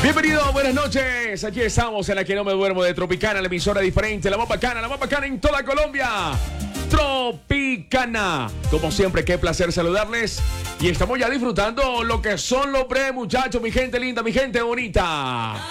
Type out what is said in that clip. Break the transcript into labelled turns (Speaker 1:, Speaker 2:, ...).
Speaker 1: Bienvenido, buenas noches. Aquí estamos en la que no me duermo de Tropicana, la emisora diferente, la más bacana en toda Colombia. Tropicana. Como siempre, qué placer saludarles. Y estamos ya disfrutando lo que son los pre, muchachos, mi gente linda, mi gente bonita.